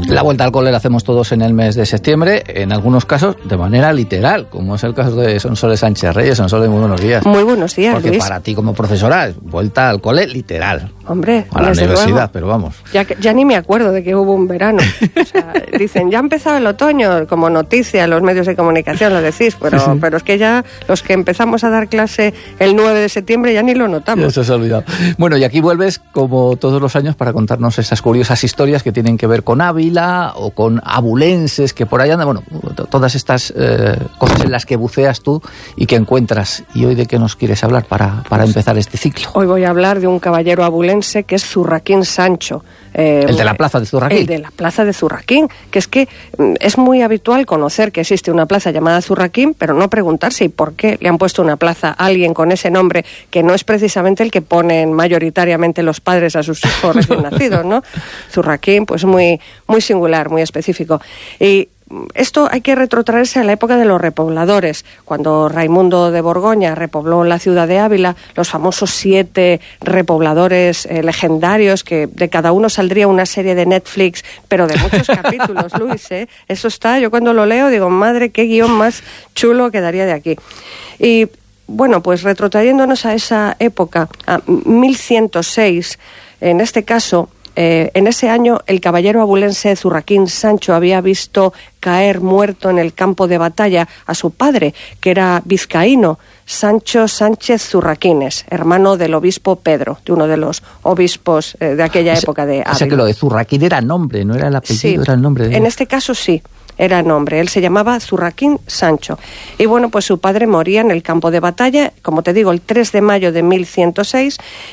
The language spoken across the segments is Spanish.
La vuelta al cole la hacemos todos en el mes de septiembre, en algunos casos de manera literal, como es el caso de Sonsoles Sánchez Reyes. Sonsoles, muy buenos días. Muy buenos días, Porque Luis. para ti como profesora es vuelta al cole literal. Hombre, a la universidad, luego. pero vamos. Ya ni me acuerdo de que hubo un verano. O sea, dicen, ya ha empezado el otoño, como noticia, los medios de comunicación lo decís, pero es que ya los que empezamos a dar clase el 9 de septiembre ya ni lo notamos. Ya se ha olvidado. Bueno, y aquí vuelves, como todos los años, para contarnos esas curiosas historias que tienen que ver con Ávila o con abulenses que por ahí andan. Bueno, todas estas cosas en las que buceas tú y que encuentras. ¿Y hoy de qué nos quieres hablar para empezar este ciclo? Hoy voy a hablar de un caballero abulense que es Zurraquín Sancho. El de la plaza de Zurraquín. El de la plaza de Zurraquín, que es muy habitual conocer que existe una plaza llamada Zurraquín, pero no preguntarse ¿y por qué le han puesto una plaza a alguien con ese nombre que no es precisamente el que ponen mayoritariamente los padres a sus hijos recién nacidos, ¿no? Zurraquín, pues muy, muy singular, muy específico. Y esto hay que retrotraerse a la época de los repobladores, cuando Raimundo de Borgoña repobló la ciudad de Ávila, los famosos 7 repobladores legendarios, que de cada uno saldría una serie de Netflix, pero de muchos capítulos, Luis, eso está, yo cuando lo leo digo, madre, qué guión más chulo quedaría de aquí. Y bueno, pues retrotrayéndonos a esa época, a 1106, en este caso, en ese año el caballero abulense Zurraquín Sancho había visto caer muerto en el campo de batalla a su padre, que era vizcaíno, Sancho Sánchez Zurraquines, hermano del obispo Pedro, de uno de los obispos de aquella época de Ávila. O sea que lo de Zurraquín era nombre, no era el apellido, sí, era el nombre. En este caso sí. Era nombre, él se llamaba Zurraquín Sancho. Y bueno, pues su padre moría en el campo de batalla, como te digo, el 3 de mayo de 1106,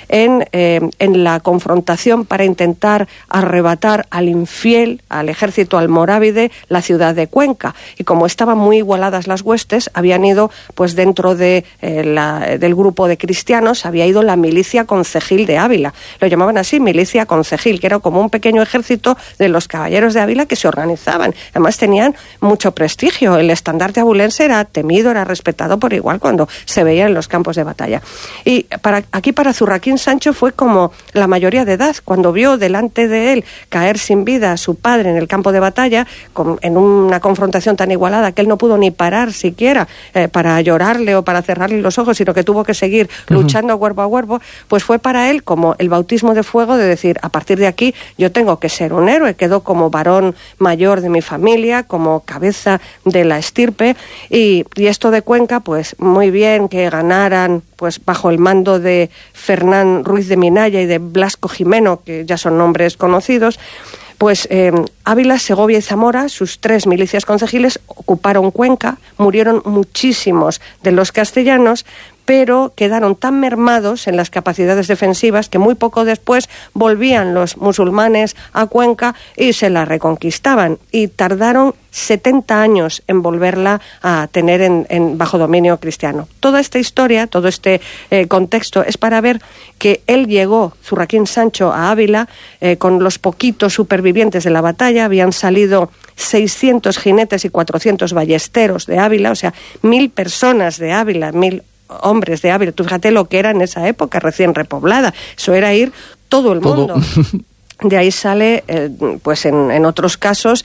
en la confrontación para intentar arrebatar al infiel, al ejército almorávide, la ciudad de Cuenca. Y como estaban muy igualadas las huestes, habían ido, pues dentro del grupo de cristianos, había ido la milicia concejil de Ávila. Lo llamaban así, milicia concejil, que era como un pequeño ejército de los caballeros de Ávila que se organizaban. Además tenían mucho prestigio. El estandarte abulense era temido, era respetado por igual cuando se veía en los campos de batalla. Y para Zurraquín Sancho fue como la mayoría de edad, cuando vio delante de él caer sin vida a su padre en el campo de batalla, en una confrontación tan igualada que él no pudo ni parar siquiera para llorarle o para cerrarle los ojos, sino que tuvo que seguir luchando cuerpo a cuerpo, pues fue para él como el bautismo de fuego de decir, a partir de aquí yo tengo que ser un héroe, quedo como varón mayor de mi familia, como cabeza de la estirpe, y esto de Cuenca, pues muy bien que ganaran pues bajo el mando de Fernán Ruiz de Minaya y de Blasco Jimeno, que ya son nombres conocidos. Pues Ávila, Segovia y Zamora, sus 3 milicias concejiles, ocuparon Cuenca, murieron muchísimos de los castellanos, pero quedaron tan mermados en las capacidades defensivas que muy poco después volvían los musulmanes a Cuenca y se la reconquistaban, y tardaron 70 años en volverla a tener bajo dominio cristiano. Toda esta historia, todo este contexto es para ver que él llegó, Zurraquín Sancho, a Ávila con los poquitos supervivientes de la batalla. Habían salido 600 jinetes y 400 ballesteros de Ávila, o sea, 1000 personas de Ávila, 1000 hombres de Ávila. Tú fíjate lo que era en esa época recién repoblada. Eso era ir todo el mundo. De ahí sale, pues en otros casos,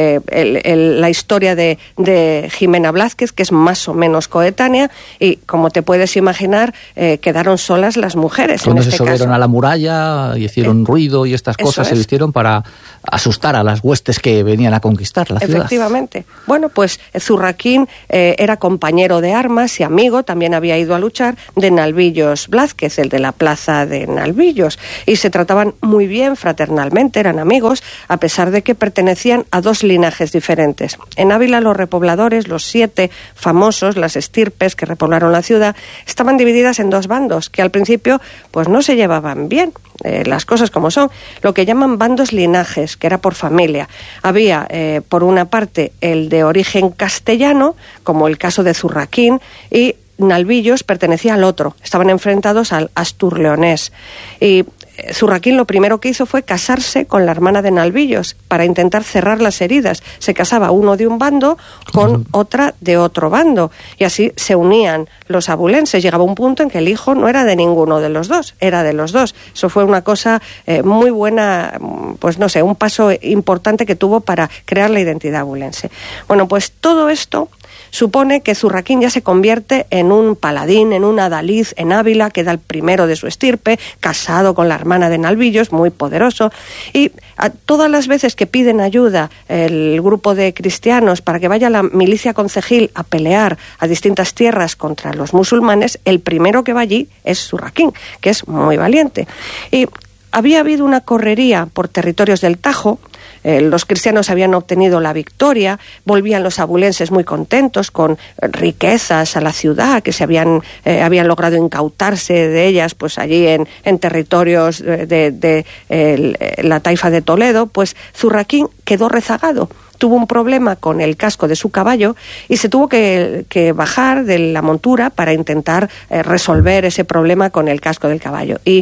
la historia de Jimena Blázquez, que es más o menos coetánea, y como te puedes imaginar, quedaron solas las mujeres. Cuando en este se subieron caso a la muralla y hicieron ruido y estas cosas se hicieron para asustar a las huestes que venían a conquistar la ciudad. Efectivamente. Bueno, pues Zurraquín era compañero de armas y amigo, también había ido a luchar, de Nalvillos Blázquez, el de la plaza de Nalvillos, y se trataban muy bien, fraternalmente, eran amigos, a pesar de que pertenecían a 2 linajes diferentes. En Ávila los repobladores, los 7 famosos, las estirpes que repoblaron la ciudad, estaban divididas en 2 bandos, que al principio pues no se llevaban bien, las cosas como son, lo que llaman bandos linajes, que era por familia. Había, por una parte, el de origen castellano, como el caso de Zurraquín, y Nalvillos pertenecía al otro, estaban enfrentados al Astur-leonés. Y Zurraquín lo primero que hizo fue casarse con la hermana de Nalvillos para intentar cerrar las heridas. Se casaba uno de un bando con otra de otro bando, y así se unían los abulenses. Llegaba un punto en que el hijo no era de ninguno de los dos, era de los dos. Eso fue una cosa muy buena, pues no sé, un paso importante que tuvo para crear la identidad abulense. Bueno, pues todo esto supone que Zurraquín ya se convierte en un paladín, en un adalid en Ávila, que era el primero de su estirpe, casado con la hermana de Nalvillos, muy poderoso, y todas las veces que piden ayuda el grupo de cristianos para que vaya la milicia concejil a pelear a distintas tierras contra los musulmanes, el primero que va allí es Zurraquín, que es muy valiente. Y había habido una correría por territorios del Tajo. Los cristianos habían obtenido la victoria, volvían los abulenses muy contentos con riquezas a la ciudad que se habían logrado incautarse de ellas, pues allí en territorios de la taifa de Toledo. Pues Zurraquín quedó rezagado. Tuvo un problema con el casco de su caballo y se tuvo que bajar de la montura para intentar resolver ese problema con el casco del caballo. Y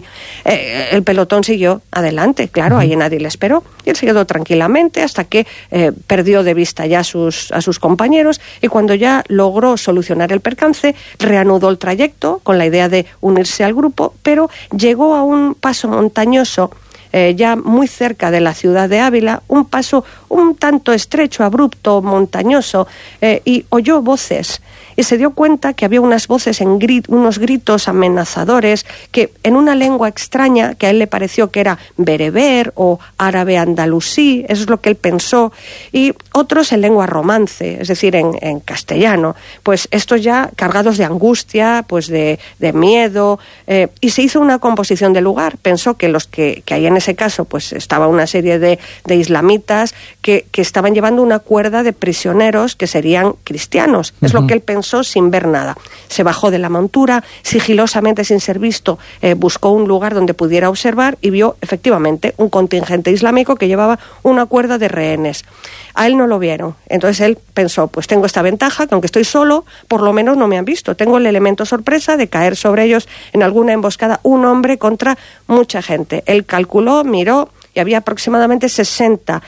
el pelotón siguió adelante, claro, ahí nadie le esperó. Y él se quedó tranquilamente hasta que perdió de vista ya a sus compañeros, y cuando ya logró solucionar el percance, reanudó el trayecto con la idea de unirse al grupo, pero llegó a un paso montañoso ya muy cerca de la ciudad de Ávila, un paso un tanto estrecho, abrupto, montañoso, y oyó voces. Y se dio cuenta que había unas voces unos gritos amenazadores, que en una lengua extraña, que a él le pareció que era bereber o árabe andalusí, eso es lo que él pensó, y otros en lengua romance, es decir, en castellano. Pues estos ya cargados de angustia, pues de miedo, y se hizo una composición del lugar. Pensó que los que ahí en ese caso, pues estaba una serie de islamitas que estaban llevando una cuerda de prisioneros que serían cristianos. Es lo que él pensó sin ver nada. Se bajó de la montura, sigilosamente, sin ser visto, buscó un lugar donde pudiera observar y vio efectivamente un contingente islámico que llevaba una cuerda de rehenes. A él no lo vieron. Entonces él pensó, pues tengo esta ventaja, que aunque estoy solo, por lo menos no me han visto. Tengo el elemento sorpresa de caer sobre ellos en alguna emboscada, un hombre contra mucha gente. Él calculó, miró, y había aproximadamente 60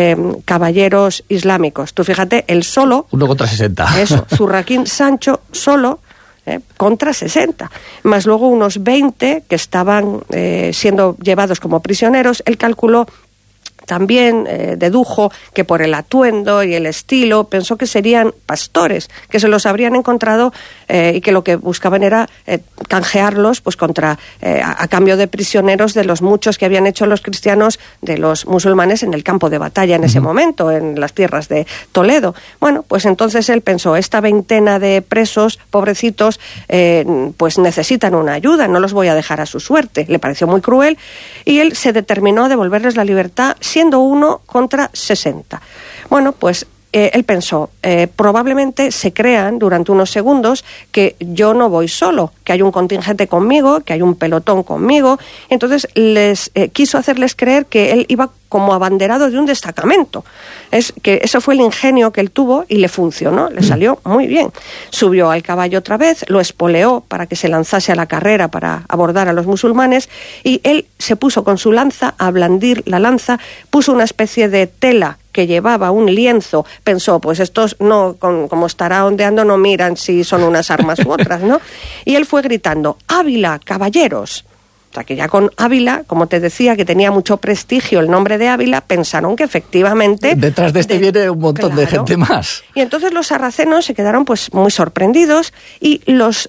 caballeros islámicos. Tú fíjate, él solo... 1 contra 60. Eso, Zurraquín Sancho solo contra 60. Más luego unos 20 que estaban siendo llevados como prisioneros. Él calculó, también dedujo que por el atuendo y el estilo pensó que serían pastores, que se los habrían encontrado y que lo que buscaban era canjearlos pues contra a cambio de prisioneros de los muchos que habían hecho los cristianos de los musulmanes en el campo de batalla en ese momento, en las tierras de Toledo. Bueno, pues entonces él pensó, esta veintena de presos, pobrecitos, pues necesitan una ayuda, no los voy a dejar a su suerte. Le pareció muy cruel y él se determinó a devolverles la libertad, siendo 1 contra 60. Bueno, pues él pensó, probablemente se crean durante unos segundos que yo no voy solo, que hay un contingente conmigo, que hay un pelotón conmigo. Entonces quiso hacerles creer que él iba como abanderado de un destacamento. Eso fue el ingenio que él tuvo y le funcionó, le salió muy bien. Subió al caballo otra vez, lo espoleó para que se lanzase a la carrera para abordar a los musulmanes, y él se puso con su lanza a blandir la lanza, puso una especie de tela que llevaba un lienzo. Pensó, pues estos no, como estará ondeando, no miran si son unas armas u otras, ¿no? Y él fue gritando, ¡Ávila, caballeros! O sea, que ya con Ávila, como te decía, que tenía mucho prestigio el nombre de Ávila, pensaron que efectivamente... Detrás de viene un montón de gente más. Y entonces los sarracenos se quedaron pues muy sorprendidos, y los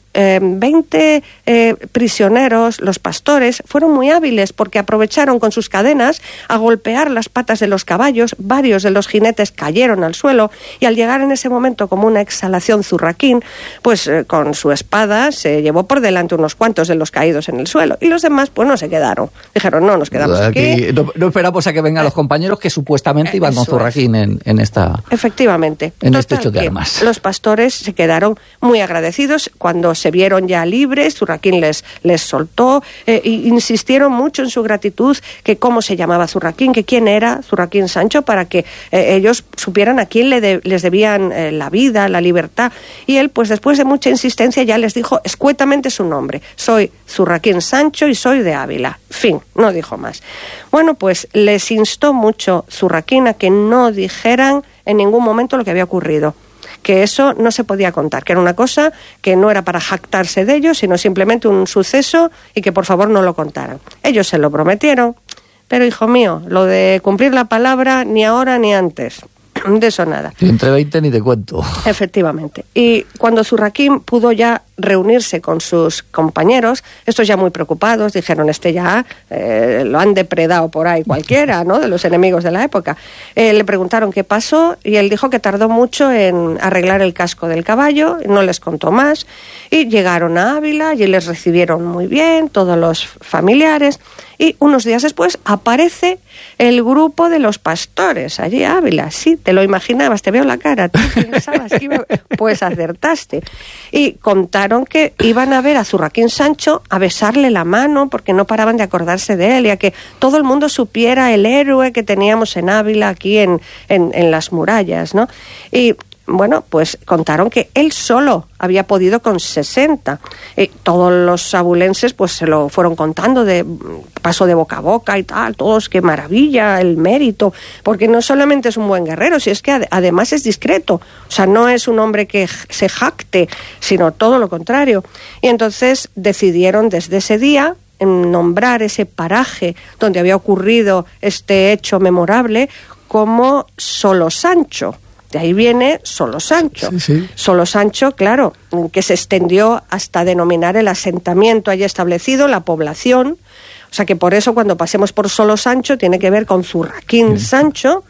20 prisioneros, los pastores, fueron muy hábiles porque aprovecharon con sus cadenas a golpear las patas de los caballos. Varios de los jinetes cayeron al suelo, y al llegar en ese momento como una exhalación Zurraquín, pues con su espada se llevó por delante unos cuantos de los caídos en el suelo, y los demás pues no se quedaron. Dijeron, no, nos quedamos aquí. No esperamos a que vengan los compañeros que supuestamente iban con Zurraquín en esta... Efectivamente. En este hecho de armas. Los pastores se quedaron muy agradecidos cuando se vieron ya libres. Zurraquín les soltó, e insistieron mucho en su gratitud, que cómo se llamaba Zurraquín, que quién era Zurraquín Sancho, para que ellos supieran a quién les debían la vida, la libertad. Y él, pues después de mucha insistencia, ya les dijo escuetamente su nombre. Soy Zurraquín Sancho y soy de Ávila. Fin, no dijo más. Bueno, pues les instó mucho Zurraquín a que no dijeran en ningún momento lo que había ocurrido, que eso no se podía contar, que era una cosa que no era para jactarse de ellos, sino simplemente un suceso y que por favor no lo contaran. Ellos se lo prometieron, pero hijo mío, lo de cumplir la palabra ni ahora ni antes. De eso nada. Y entre 20 ni te cuento. Efectivamente. Y cuando Zurraquín pudo ya reunirse con sus compañeros, estos ya muy preocupados, dijeron, ya lo han depredado por ahí cualquiera, ¿no?, de los enemigos de la época. Le preguntaron qué pasó y él dijo que tardó mucho en arreglar el casco del caballo, no les contó más, y llegaron a Ávila y les recibieron muy bien, todos los familiares, y unos días después aparece el grupo de los pastores allí a Ávila. Sí, te lo imaginabas, te veo la cara, tú pensabas que iba, pues acertaste. Y contaron que iban a ver a Zurraquín Sancho, a besarle la mano, porque no paraban de acordarse de él, y a que todo el mundo supiera el héroe que teníamos en Ávila, aquí en las murallas, ¿no? Y bueno, pues contaron que él solo había podido con 60. Todos los abulenses pues se lo fueron contando, pasó de boca a boca y tal, todos, qué maravilla, el mérito, porque no solamente es un buen guerrero, si es que además es discreto, o sea, no es un hombre que se jacte, sino todo lo contrario. Y entonces decidieron desde ese día nombrar ese paraje donde había ocurrido este hecho memorable como Solo Sancho. De ahí viene Solo Sancho. Sí, sí. Solo Sancho, claro, que se extendió hasta denominar el asentamiento allí establecido, la población. O sea que por eso cuando pasemos por Solo Sancho tiene que ver con Zurraquín Sancho,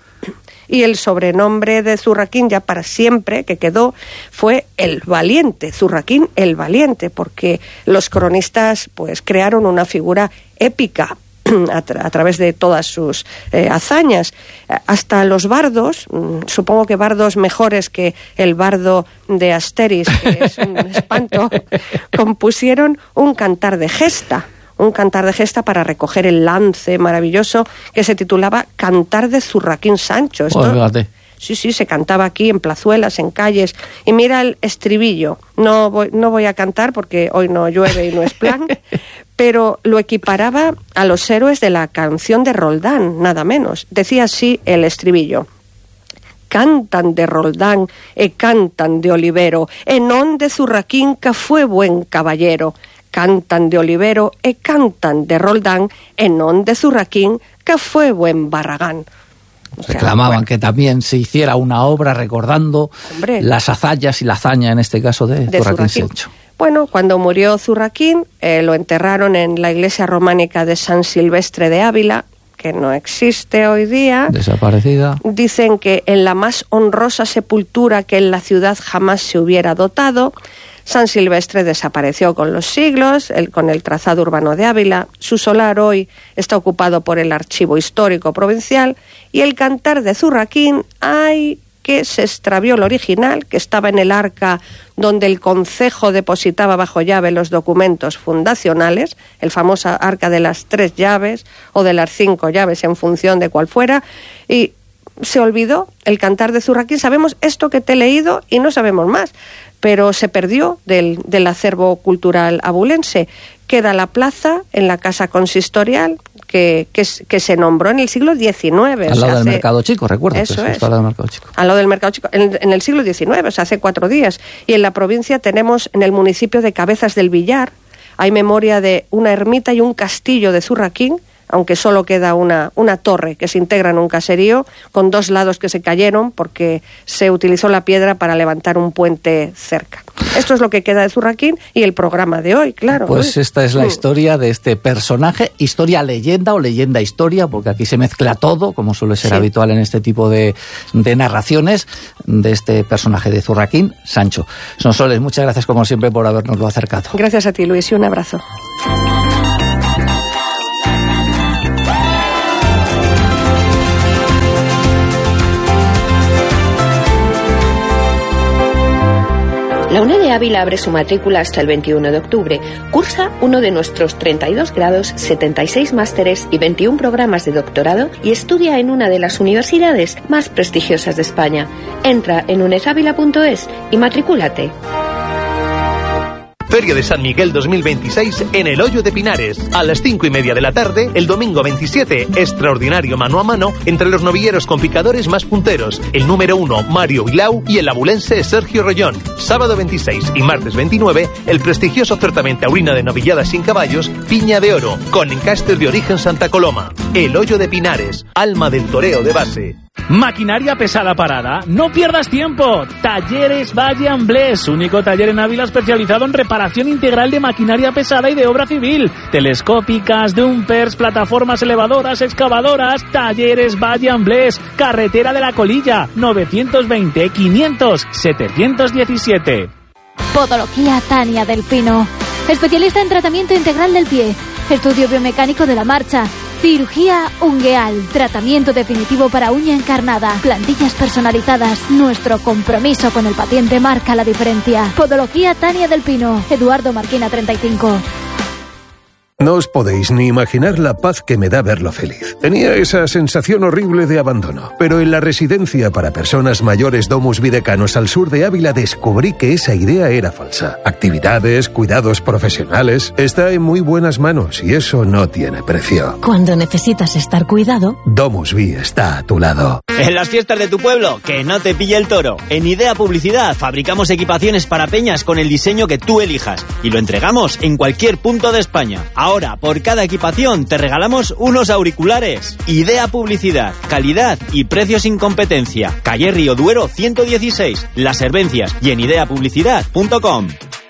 y el sobrenombre de Zurraquín ya para siempre que quedó fue el Valiente, Zurraquín el Valiente, porque los cronistas pues crearon una figura épica a través de todas sus hazañas. Hasta los bardos, supongo que bardos mejores que el bardo de Asterix, que es un espanto, compusieron un cantar de gesta para recoger el lance maravilloso que se titulaba Cantar de Zurraquín Sancho. Sí, se cantaba aquí en plazuelas, en calles. Y mira el estribillo. No voy a cantar porque hoy no llueve y no es plan, pero lo equiparaba a los héroes de la canción de Roldán, nada menos. Decía así el estribillo. Cantan de Roldán e cantan de Olivero, en on de Zurraquín que fue buen caballero. Cantan de Olivero e cantan de Roldán, en on de Zurraquín que fue buen Barragán. O sea, reclamaban que también se hiciera una obra recordando las hazañas y la hazaña, en este caso, de Zurraquín Sancho. Bueno, cuando murió Zurraquín, lo enterraron en la iglesia románica de San Silvestre de Ávila, que no existe hoy día. Desaparecida. Dicen que en la más honrosa sepultura que en la ciudad jamás se hubiera dotado. San Silvestre desapareció con los siglos, con el trazado urbano de Ávila. Su solar hoy está ocupado por el Archivo Histórico Provincial, y el cantar de Zurraquín, que se extravió el original, que estaba en el arca donde el concejo depositaba bajo llave los documentos fundacionales, el famoso arca de las 3 llaves o de las 5 llaves en función de cuál fuera, y se olvidó el cantar de Zurraquín. Sabemos esto que te he leído y no sabemos más, pero se perdió del acervo cultural abulense. Queda la plaza en la casa consistorial que se nombró en el siglo XIX. Al lado del Mercado Chico, recuerdo. Eso es. Al lado del Mercado Chico. Al lado del Mercado Chico, en el siglo XIX, o sea, hace 4 días. Y en la provincia tenemos, en el municipio de Cabezas del Villar, hay memoria de una ermita y un castillo de Zurraquín, aunque solo queda una torre que se integra en un caserío con 2 lados que se cayeron porque se utilizó la piedra para levantar un puente cerca. Esto es lo que queda de Zurraquín y el programa de hoy, claro. Pues esta es la historia de este personaje, historia-leyenda o leyenda-historia, porque aquí se mezcla todo, como suele ser habitual en este tipo de narraciones, de este personaje de Zurraquín Sancho. Sonsoles, muchas gracias como siempre por habernoslo acercado. Gracias a ti, Luis, y un abrazo. La UNED de Ávila abre su matrícula hasta el 21 de octubre. Cursa uno de nuestros 32 grados, 76 másteres y 21 programas de doctorado y estudia en una de las universidades más prestigiosas de España. Entra en unedavila.es y matricúlate. Feria de San Miguel 2026 en el Hoyo de Pinares. A las 5:30 de la tarde, el domingo 27, extraordinario mano a mano entre los novilleros con picadores más punteros. El número 1, Mario Vilau, y el abulense Sergio Rollón. Sábado 26 y martes 29, el prestigioso certamen taurino de novilladas sin caballos, Piña de Oro, con encastes de origen Santa Coloma. El Hoyo de Pinares, alma del toreo de base. Maquinaria pesada parada, no pierdas tiempo. Talleres Valle Amblés, único taller en Ávila especializado en reparación integral de maquinaria pesada y de obra civil, telescópicas, dumpers, plataformas elevadoras, excavadoras. Talleres Valle Amblés, carretera de la Colilla, 920 500 717. Podología Tania del Pino, especialista en tratamiento integral del pie, estudio biomecánico de la marcha, cirugía ungueal, tratamiento definitivo para uña encarnada, plantillas personalizadas. Nuestro compromiso con el paciente marca la diferencia. Podología Tania del Pino, Eduardo Marquina 35. No os podéis ni imaginar la paz que me da verlo feliz. Tenía esa sensación horrible de abandono, pero en la residencia para personas mayores Domus Videcanos al sur de Ávila descubrí que esa idea era falsa. Actividades, cuidados profesionales, está en muy buenas manos y eso no tiene precio. Cuando necesitas estar cuidado, Domus Vi está a tu lado. En las fiestas de tu pueblo, que no te pille el toro. En Idea Publicidad fabricamos equipaciones para peñas con el diseño que tú elijas y lo entregamos en cualquier punto de España. Ahora, por cada equipación, te regalamos unos auriculares. Idea Publicidad, calidad y precios sin competencia. Calle Río Duero 116, Las Herbencias y en ideapublicidad.com.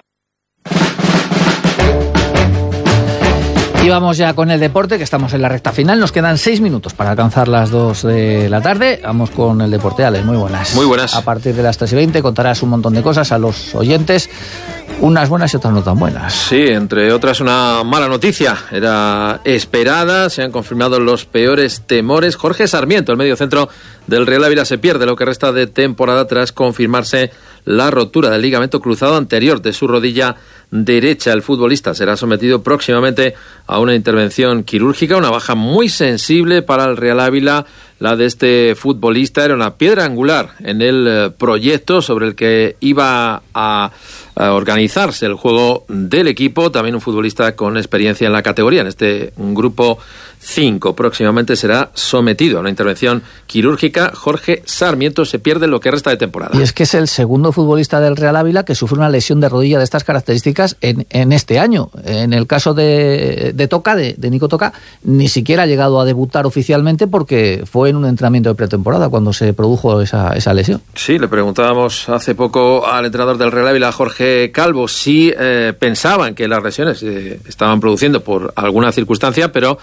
Y vamos ya con el deporte, que estamos en la recta final. Nos quedan 6 minutos para alcanzar las 2 de la tarde. Vamos con el deporte, Alex. Muy buenas. Muy buenas. A partir de las 3:20 contarás un montón de cosas a los oyentes. Unas buenas y otras no tan buenas. Sí, entre otras una mala noticia. Era esperada, se han confirmado los peores temores. Jorge Sarmiento, el mediocentro del Real Ávila, se pierde lo que resta de temporada tras confirmarse la rotura del ligamento cruzado anterior de su rodilla derecha. El futbolista será sometido próximamente a una intervención quirúrgica, una baja muy sensible para el Real Ávila. La de este futbolista era una piedra angular en el proyecto sobre el que iba a organizarse el juego del equipo. También un futbolista con experiencia en la categoría, en este grupo 5. Próximamente será sometido a una intervención quirúrgica. Jorge Sarmiento se pierde lo que resta de temporada. Y es que es el segundo futbolista del Real Ávila que sufre una lesión de rodilla de estas características en este año. En el caso de Toca, de Nico Toca, ni siquiera ha llegado a debutar oficialmente porque fue en un entrenamiento de pretemporada cuando se produjo esa lesión. Sí, le preguntábamos hace poco al entrenador del Real Ávila, Jorge Calvo, si pensaban que las lesiones se estaban produciendo por alguna circunstancia, pero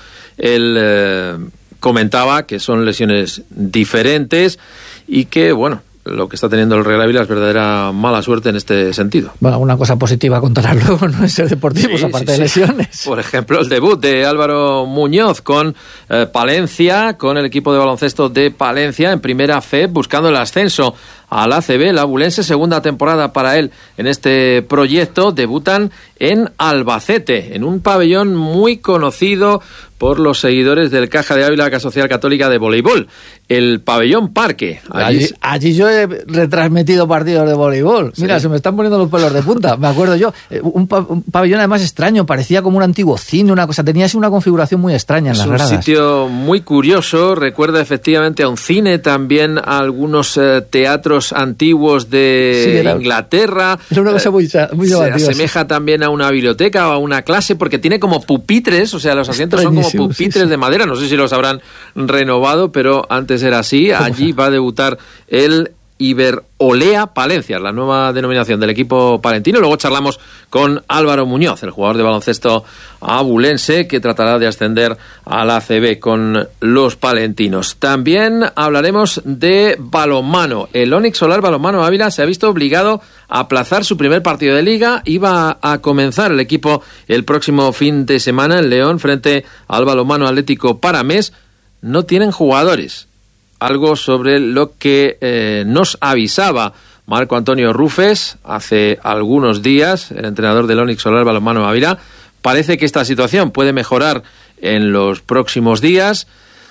él comentaba que son lesiones diferentes y que, bueno, lo que está teniendo el Real Ávila es verdadera mala suerte en este sentido. Bueno, una cosa positiva contará luego, no es ser deportivos, aparte de lesiones. Por ejemplo, el debut de Álvaro Muñoz con Palencia, con el equipo de baloncesto de Palencia en Primera FEB, buscando el ascenso al ACB. La abulense, segunda temporada para él en este proyecto. Debutan en Albacete, en un pabellón muy conocido por los seguidores del Caja de Ávila, Casa Social Católica de Voleibol, el Pabellón Parque. Allí yo he retransmitido partidos de voleibol. Mira, sí, se me están poniendo los pelos de punta. Me acuerdo yo, un pabellón además extraño, parecía como un antiguo cine, una cosa, tenía así una configuración muy extraña en las gradas. Es un sitio muy curioso, recuerda efectivamente a un cine, también a algunos teatros antiguos de Inglaterra. Es una cosa muy llamativa. Se asemeja también a una biblioteca o a una clase, porque tiene como pupitres, o sea, los asientos son como pupitres de madera. No sé si los habrán renovado, pero antes era así. Allí va a debutar el Iberolea Palencia, la nueva denominación del equipo palentino. Luego charlamos con Álvaro Muñoz, el jugador de baloncesto abulense, que tratará de ascender a la ACB con los palentinos. También hablaremos de balonmano. El Onix Solar Balonmano Ávila se ha visto obligado a aplazar su primer partido de liga. Iba a comenzar el equipo el próximo fin de semana en León frente al Balonmano Atlético Paramés. No tienen jugadores. Algo sobre lo que nos avisaba Marco Antonio Rufes hace algunos días, el entrenador del Onix Solar Balonmano Ávila. Parece que esta situación puede mejorar en los próximos días.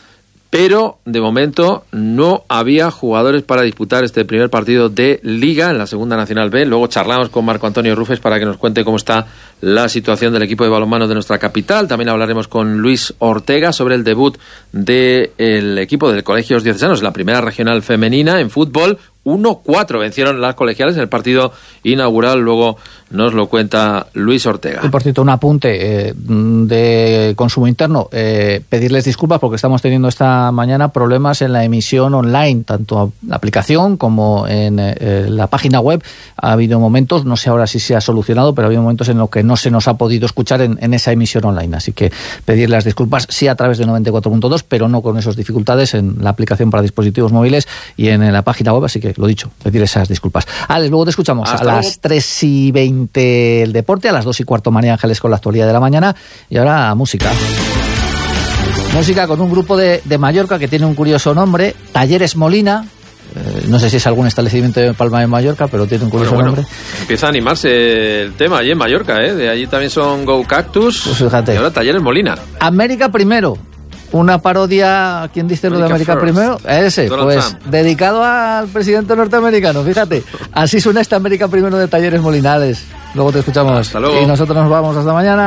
pero de momento no había jugadores para disputar este primer partido de Liga en la Segunda Nacional B. Luego charlamos con Marco Antonio Rufes para que nos cuente cómo está la situación del equipo de balonmano de nuestra capital. También hablaremos con Luis Ortega sobre el debut del equipo de Colegios Diocesanos, la primera regional femenina en fútbol. 1-4 vencieron las colegiales en el partido inaugural. Luego nos lo cuenta Luis Ortega. Y por cierto, un apunte de consumo interno. Pedirles disculpas porque estamos teniendo esta mañana problemas en la emisión online, tanto la aplicación como en la página web. Ha habido momentos, no sé ahora si se ha solucionado, pero ha habido momentos en los que no se nos ha podido escuchar en esa emisión online. Así que pedir las disculpas, sí a través de 94.2, pero no con esas dificultades en la aplicación para dispositivos móviles y en la página web. Así que lo dicho, pedir esas disculpas. Alex, luego te escuchamos a las 3:20 el deporte, a las 2:15 María Ángeles con la actualidad de la mañana, y ahora música. Música con un grupo de Mallorca que tiene un curioso nombre, Talleres Molina. No sé si es algún establecimiento de Palma de Mallorca, pero tiene un curioso nombre. Empieza a animarse el tema allí en Mallorca, de allí también son Go Cactus, pues fíjate. Y ahora Talleres Molina. América Primero. Una parodia, ¿quién dice lo de América First. Primero? Ese, Donald pues Trump. Dedicado al presidente norteamericano, fíjate. Así suena esta América Primero de Talleres Molinares. Luego te escuchamos. Hasta luego. Y nosotros nos vamos hasta mañana.